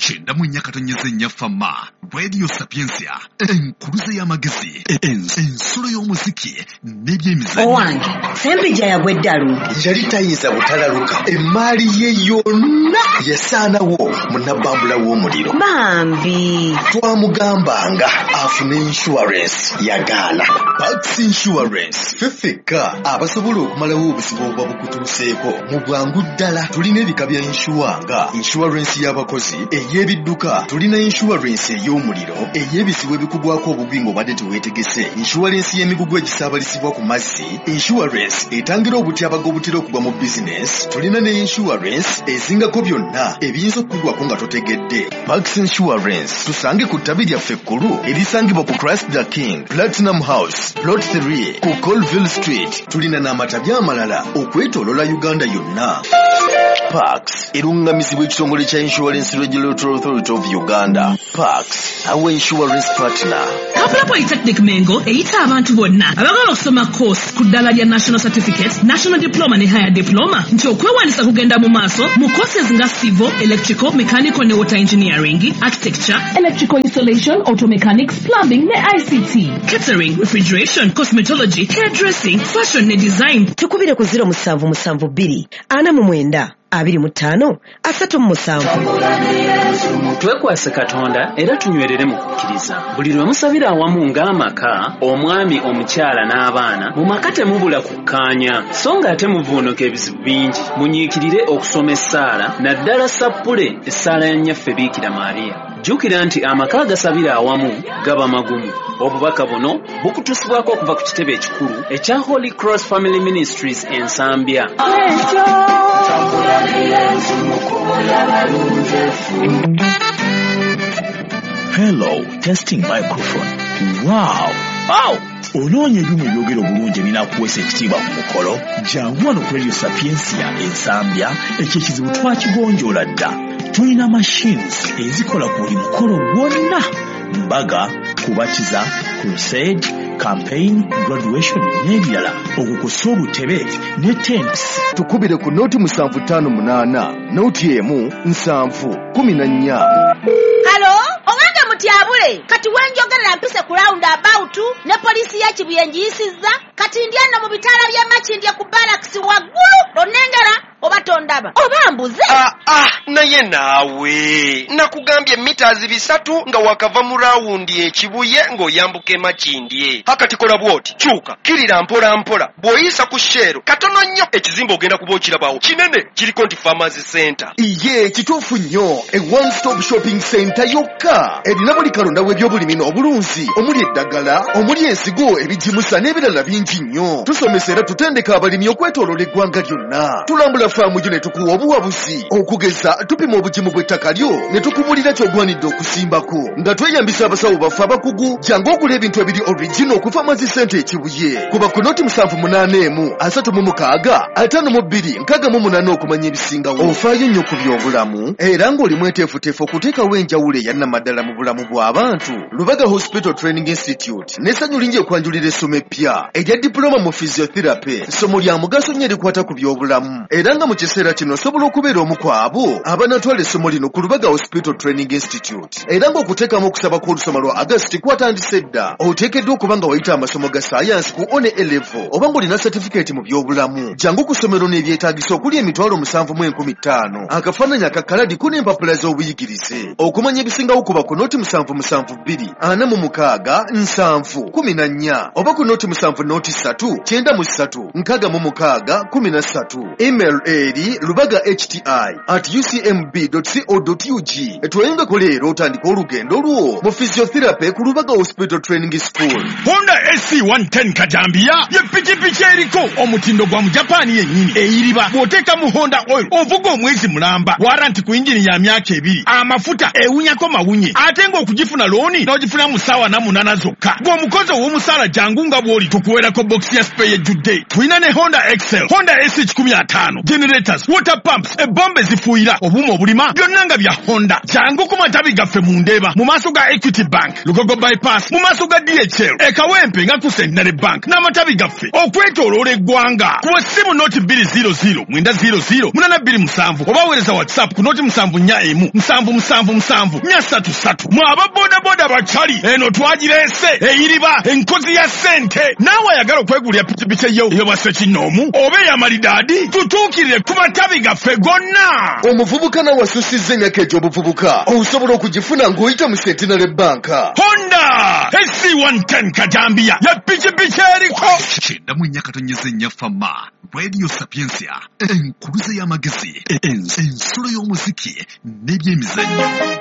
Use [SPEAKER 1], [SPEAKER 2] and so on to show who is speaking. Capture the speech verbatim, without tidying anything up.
[SPEAKER 1] Chenda munyakato nyezenya fama Radio Sapiensia enkuluze y'amagezi ensolo y'omuziki n'ebyemizannyo.
[SPEAKER 2] Owange Sempija yagweddalu
[SPEAKER 3] yali tayinza butalaluka emaali ye yonna yasaanawo munnabambula w'omuliro.
[SPEAKER 2] Bambi
[SPEAKER 3] twamugambanga afune insurance yagaana. Pax Insurance fefeka abasobola okumalawo obuzibu obwa bukutuuseeko mu bwangu ddala. Tulina ebika bya insuwanga, insurance y'abakozi, ey'ebidduka, tulina insurance ey'omuliro, ey'ebisibo ebikugwako obubi ng'obadde teweetegese, insurance y'emigugu egisaabalisibwa ku mazzi, insurance etangira obutyabaga obutera okugwa mu business, tulina ne insurance ezingako byonna ebiyinza okukugwako nga totegedde. Pax Insurance tusange ku ttabi lyaffe ekkulu erisangibwa ku Christ the King, Platinum House, Plot three ku Colville Street. Tulina n'amatabi amalala okwetoolola Uganda yonna. Pax erungamizibwa ekitongole kya Insurance Regulatory Authority of Uganda. Pax, our insurance partner.
[SPEAKER 4] Kampala Polytechnic Mengo eyita abantu bonna abagala okusoma course ku ddala lya National Certificate, National Diploma ne Higher Diploma nti okwewandiisa kugenda mu maaso mu courses nga Civil, Electrical, Mechanical ne Water Engineering, Architecture, Electrical Installation, Auto Mechanics, Plumbing ne I C T, Catering, Refrigeration, Cosmetology, Hairdressing, Fashion ne Design.
[SPEAKER 2] tukubire ku zero musanvu musanvu bbiri ana mu mwenda abiri mu ttaano asatu mu musanvu.
[SPEAKER 5] Twekwase Katonda era tunywerere mu kukkiriza. Buli lwe musabira awamu ng'amaka, omwami, omukyala n'abaana, mu maka temubula kukkaanya, so ng'ate muvuunuka ebizibu bingi. Munyiikirire okusoma essaala, naddala sappule essaala ya nnyaffe Biikira Maariya. Jjukira nti amaka agasabira awamu gaba magumu. Obubaka buno bukutusibwako okuva ku kitebe ekikulu ekya Holy Cross Family Ministries Ensambya.
[SPEAKER 6] Hello, testing microphone. Wow! Wow! Onoonye ebyuma ebyogera obulungi ebinakuweesa ekitiibwa ku mukolo. Jangu wano ku Radio Sapiensia Ensambya, ekyo ekizibu twakigonjoola dda. Tulina machines ezikola ku buli mukolo gwonna. Mbaga, kubatiza, crusade, campaign, graduation n'ebirala okukusa obutebe ne tents.
[SPEAKER 3] Tukubire ku nooti musanvu ttaano munaana nooti emu nsanvu kumi na nnya.
[SPEAKER 7] Halo, owange mutyabule kati wenjogerera mpise ku round about ne polisi ya Kibuyenji yisizza kati ndyanna mu bitaala bya Makindye ku barracks waggulu lonengera oba tondaba oba mbuze.
[SPEAKER 8] Ah ah naye naawe nakugambye meters bisatu nga wakava mu round ekibuye ng'oyambuka Makindye. Hakati kola bwoti kyuka kirira mpola mpola bw'oyisa ku shero katono nnyo ekizimba ogenda kuba okirabawo kinene kiriko nti Pharmacy Center.
[SPEAKER 3] Iye kituufu nnyo e one stop shopping center yokka erina buli kalonda w'ebyobulimi n'obulunzi omuli eddagala omuli ensigo ebijimusa n'ebirala bingi nnyo. Tusomesa era tutendeka abalimi okwetooloola eggwanga lyonna. Tulambula faamu gyo ne tukuwa obuwabuzi okugeza tupima obugimu bw'ettaka lyo ne tukubulira ky'ogwanidde okusimbako nga tweyambisa abasawo baffe abakugu. Jangu ogula ebintu ebiri original ku Pharmacy Center ekibuye. Kuba ku nooti musanvu munaana emu asatu mu mukaaga ataano mu bbiri nkaaga mu munaana okumanya ebisingawo. Ofaayo nnyo ku by'obulamu era ng'oli mweteefuteefu okuteekawo enjawulo eyannamaddala mu bulamu bw'abantu. Lubaga Hospital Training Institute n'essanyu lingi okwanjulira essomo eppya erya diploma mu physiotherapy. Essomo lya mugaso nnyo erikwata ku by'obulamu era nga mu kiseera kino osobola okubeera omu ku abo abanatwala essomo lino ku Lubaga Hospital Training Institute. Era ng'okuteekamu okusaba kw'olusoma lwa August kwatandise dda. Oteekeddwa okuba nga wayita amasomo ga science ku one A level oba ng'olina certificate mu by'obulamu. Jangu ku ssomero n'ebyetaagisa okuli emitwalo musanvu mu enkumi ttaano akafaananyi akakaladi ku n'empapula z'obuyigirize. Okumanya ebisingawo kuba ku nooti musanvu musanvu bbiri ana mu mukaaga nsanvu kumi na nnya oba ku nooti musanvu nooti ssatu kyenda mu ssatu nkaaga mu mukaaga kumi na ssatu. Email eri lubaga hti at u c m b dot co dot u g. Tweyongeko leero otandika olugendo lwo mu physiotherapy ku Lubaga Hospital Training School.
[SPEAKER 6] Honda S C one ten Kajambia ye pikipiki eriko omutindo gwa mu Japan yennyini eyiriba bw'oteeka mu Honda oil ovuga omwezi mulamba waranti ku injini ya myaka ebiri amafuta ewunyako mawunye ate ng'okugifuna looni n'ogifuna mu ssaawa na munaana zokka. Gw'omukozi ow'omusaala jangu nga bw'oli tukuwerako
[SPEAKER 9] Eco box ya spare ejjudde. Tulina ne Honda Excel, Honda S H one fifty, generators, water pumps, ebombe zifuuyira, obuuma obulima, byonna nga bya Honda. Jangu ku matabi gaffe mu Ndeeba, mu maaso ga Equity Bank, Lugogo Bypass, mu maaso ga D H L, e Kawempe nga ku Centenary Bank, n'amatabi gaffe. Okwetooloola eggwanga. Ku ssimu noti two zero zero, nine zero zero, eight two seven, oba weereza WhatsApp ku noti seven four emu, seven seven seven, four three three. Mwe aba boda boda bachali, eno twagireese, eyiriba, enkozi ya ssente. Naawe ayagala okwegulira pikipiki eyo ey'obwaswe kinoomu, oba ey'amalidaadi, tutuukirire ku matabi gaffe gonna.
[SPEAKER 3] Omuvubuka nawasussizza emyaka egy'obuvubuka, osobola okugifuna ng'oyita mu Centenary Bank.
[SPEAKER 9] Honda S C one ten Kajambia ya pikipiki eriko.
[SPEAKER 1] Kyenda mu nnya katonyeza ennya Fama, Radio Sapiensia, enkuluze y'amagezi, ensulo y'omuziki n'ebyemizannyo.